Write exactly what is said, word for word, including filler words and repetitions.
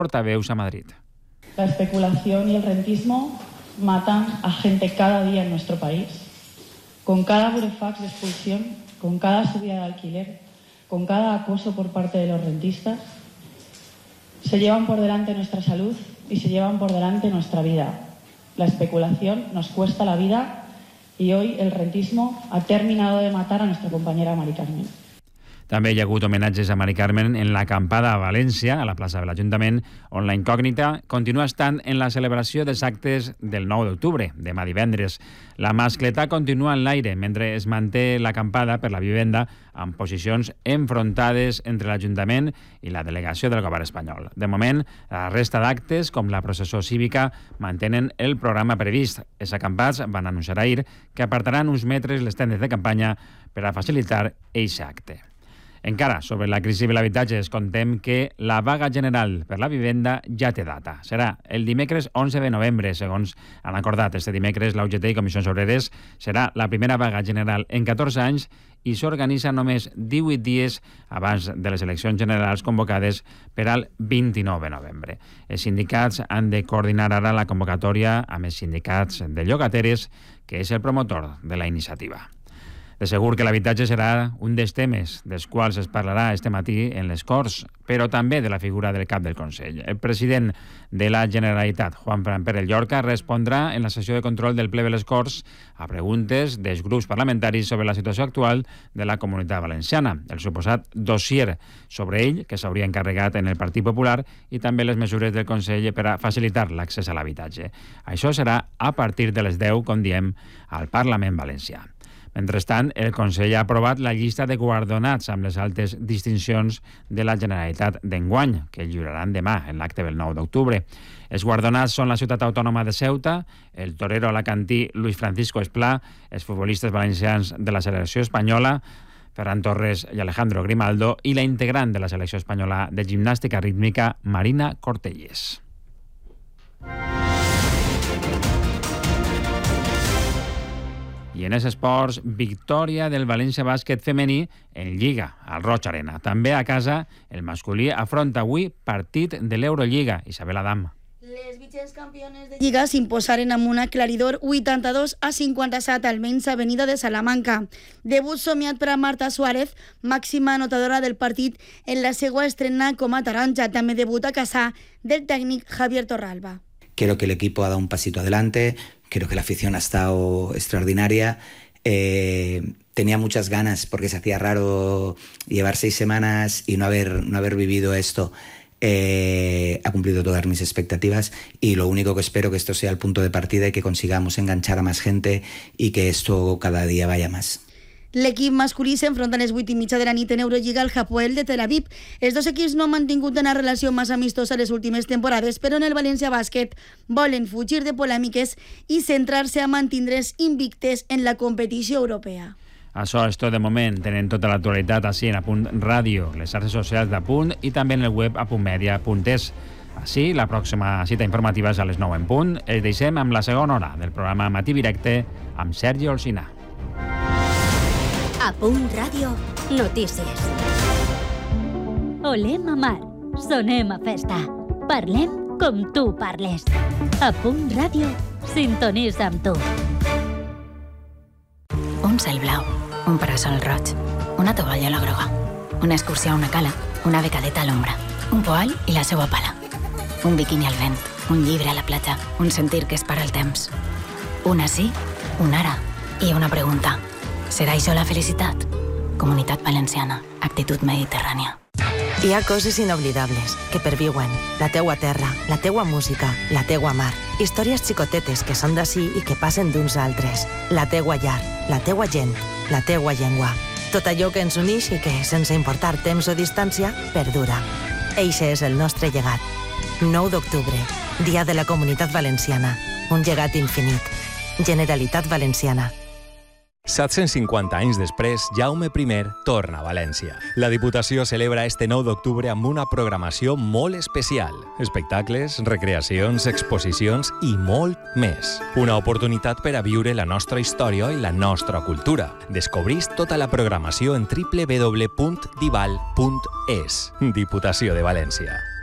portaveus a Madrid. La especulación y el rentismo matan a gente cada día en nuestro país. Con cada burofax de expulsión, con cada subida de alquiler, con cada acoso por parte de los rentistas, se llevan por delante nuestra salud y se llevan por delante nuestra vida. La especulación nos cuesta la vida y hoy el rentismo ha terminado de matar a nuestra compañera Mari Carmen. També hi ha hagut homenatges a Mari Carmen en l'acampada a València, a la plaça de l'Ajuntament, on la incògnita continua estant en la celebració dels actes del nou d'octubre, demà divendres. La mascletà continua en l'aire mentre es manté l'acampada per la vivenda amb posicions enfrontades entre l'Ajuntament i la delegació del govern espanyol. De moment, la resta d'actes, com la processó cívica, mantenen el programa previst. Els acampats van anunciar ahir que apartaran uns metres les tendes de campanya per a facilitar aquest acte. Encara, sobre la crisi de l'habitatge, es contem que la vaga general per la vivenda ja té data. Serà el dimecres onze de novembre, segons han acordat. Este dimecres, la U G T i Comissions Obreres serà la primera vaga general en catorze anys i s'organitza només divuit dies abans de les eleccions generals convocades per al vint-i-nou de novembre. Els sindicats han de coordinar ara la convocatòria amb els sindicats de llogateres, que és el promotor de la iniciativa. De segur que l'habitatge serà un dels temes dels quals es parlarà este matí en les Corts, però també de la figura del cap del Consell. El president de la Generalitat, Juanfran Pérez Llorca, respondrà en la sessió de control del ple de les Corts a preguntes dels grups parlamentaris sobre la situació actual de la Comunitat Valenciana, el suposat dossier sobre ell que s'hauria encarregat en el Partit Popular i també les mesures del Consell per a facilitar l'accés a l'habitatge. Això serà a partir de les deu, com diem, al Parlament Valencià. Mentrestant, el Consell ha aprovat la llista de guardonats amb les altes distincions de la Generalitat d'enguany, que lliuraran demà en l'acte del nou d'octubre. Els guardonats són la ciutat autònoma de Ceuta, el torero alacantí Luis Francisco Esplà, els futbolistes valencians de la selecció espanyola, Ferran Torres i Alejandro Grimaldo, i la integrant de la selecció espanyola de gimnàstica rítmica, Marina Cortelles. I en els esports, victòria del València Bàsquet femení en Lliga, al Roig Arena. També a casa, el masculí afronta avui partit de l'Eurolliga. Isabel Adam. Les vigents campiones de Lliga s'imposaren amb un aclaridor vuitanta-dos a cinquanta-set al Menys Avenida de Salamanca. Debut somiat per a Marta Suárez, màxima anotadora del partit en la seva estrena com a taronja. També debut a casa del tècnic Javier Torralba. Creo que el equipo ha dado un pasito adelante, creo que la afición ha estado extraordinaria. Eh, tenía muchas ganas porque se hacía raro llevar seis semanas y no haber, no haber vivido esto. Eh, ha cumplido todas mis expectativas y lo único que espero que esto sea el punto de partida y que consigamos enganchar a más gente y que esto cada día vaya más. L'equip masculí s'enfronta a les vuit i mitja de la nit en Eurolliga al Hapoel de Tel Aviv. Els dos equips no han mantingut una relació massa amistosa les últimes temporades, però en el València Bàsquet volen fugir de polèmiques i centrar-se a mantindre's invictes en la competició europea. Això és tot de moment. Tenen tota l'actualitat així en Apunt Ràdio, les xarxes socials d'Apunt i també en el web apuntmedia punt es. Així, la pròxima cita informativa és a les nou en punt. Els deixem amb la segona hora del programa Matí Directe amb Sergi Olsina. A Punt Ràdio, notícies. Olem a mar, sonem a festa. Parlem com tu parles. A Punt Ràdio, sintonitza amb tu. Un cel blau, un parasol roig, una tovallola groga, una excursió a una cala, una becadeta a l'ombra, un poal i la seua pala, un biquini al vent, un llibre a la platja, un sentir que es para el temps. Una sí, un ara i una pregunta. Serà això la felicitat? Comunitat Valenciana. Actitud mediterrània. Hi ha coses inoblidables que perviuen. La teua terra, la teua música, la teua mar. Històries xicotetes que són d'ací i que passen d'uns altres. La teua llar, la teua gent, la teua llengua. Tot allò que ens uneix i que, sense importar temps o distància, perdura. Eixe és el nostre llegat. nou d'octubre, Dia de la Comunitat Valenciana. Un llegat infinit. Generalitat Valenciana. set-cents cinquanta anys després, Jaume primer torna a València. La Diputació celebra este nou d'octubre amb una programació molt especial. Espectacles, recreacions, exposicions i molt més. Una oportunitat per a viure la nostra història i la nostra cultura. Descobrís tota la programació en w w w punt dival punt es. Diputació de València.